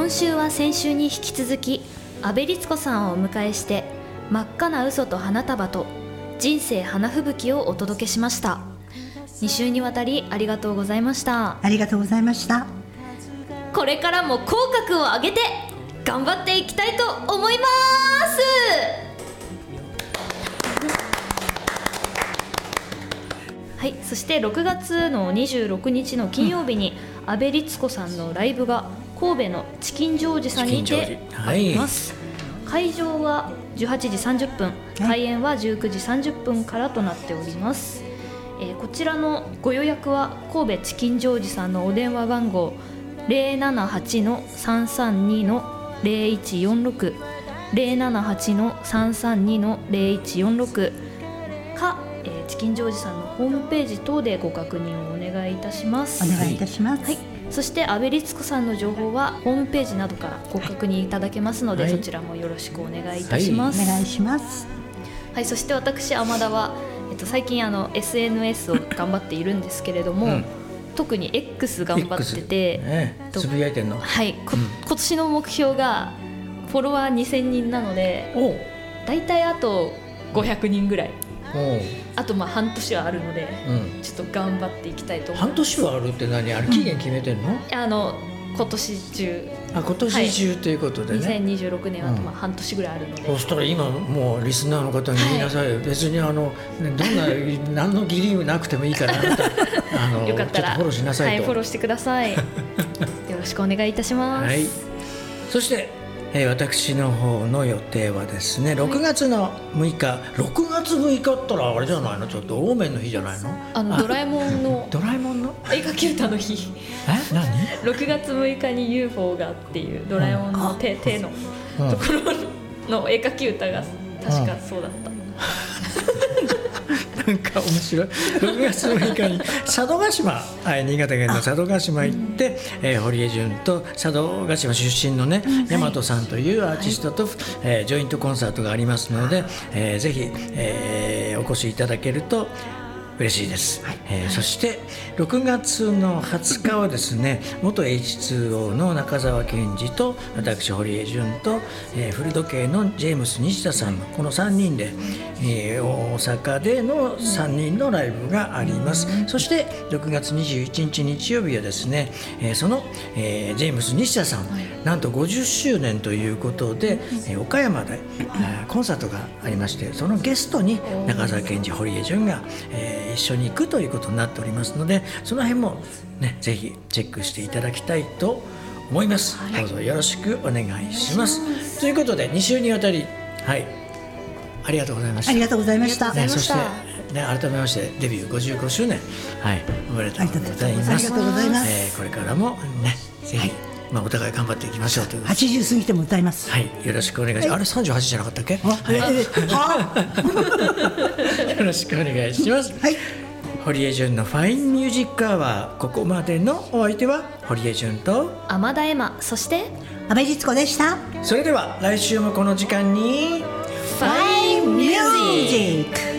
今週は先週に引き続き阿部律子さんをお迎えして、真っ赤な嘘と花束と人生花吹雪をお届けしました。2週にわたりありがとうございました。 ありがとうございました。 これからも口角を上げて頑張っていきたいと思います。はい、そして6月の26日の金曜日に阿部律子さんのライブが神戸のチキンジョージさんにてあります。会場は18時30分、開演は19時30分からとなっております。こちらのご予約は神戸チキンジョージさんのお電話番号 078-332-0146 078-332-0146 か、チキンジョージさんのホームページ等でご確認をお願いいたします。 お願いいたします。 はい、そして阿部律子さんの情報はホームページなどからご確認いただけますので、そちらもよろしくお願いいたします。 お願いします。 はい、そして私天田は、最近SNS を頑張っているんですけれども、特に X 頑張ってて、 つぶやいてんの。 はい、今年の目標がフォロワー2000人なので、だいたいあと500人ぐらい、あと半年はあるので、ちょっと頑張っていきたいと思います。 半年はあるって何？あれ期限決めてんの？ 今年中。 今年中ということでね。 2026年は半年ぐらいあるので。 そうしたら今もうリスナーの方に言いなさいよ。別にどんな何の義理もなくてもいいからよかったらちょっとフォローしなさいと。 フォローしてください。よろしくお願いいたします。 そして私の方の予定はですね、6月の6日、6月6日ったらあれじゃないの、ちょっとオーメンの日じゃないの？ ドラえもんのドラえもんの絵描き歌の日。 何 ？6月6日に UFO がっていうドラえもんの手のところの絵描き歌が確かそうだった。 なんか面白い。6月6日に佐渡島、新潟県の佐渡島行って、堀江潤と佐渡島出身のね、大和さんというアーティストと、ジョイントコンサートがありますので、ぜひ、お越しいただけると嬉しいです。そして6月の20日はですね、元 H2O の中澤健二と私堀江潤と、古時計のジェームス西田さんのこの3人で、大阪での3人のライブがあります。そして6月21日日曜日はですね、その、ジェームス西田さん、なんと50周年ということで、岡山で、コンサートがありまして、そのゲストに中澤健二、堀江潤が、一緒に行くということになっておりますので、その辺も、ね、ぜひチェックしていただきたいと思います。どうぞよろしくお願いします。ということで2週にわたり、ありがとうございました。 ありがとうございました。 そして、改めましてデビュー55周年、おめでとうございます。 ありがとうございます。 これからもね、ぜひ、お互い頑張っていきましょうということで、 80過ぎても歌います。 よろしくお願いします。あれ38じゃなかったっけ？よろしくお願いします。堀江潤のファインミュージックアワー、ここまでのお相手は堀江潤と天田恵麻、そして阿部律子でした。 それでは来週もこの時間にファインミュージック。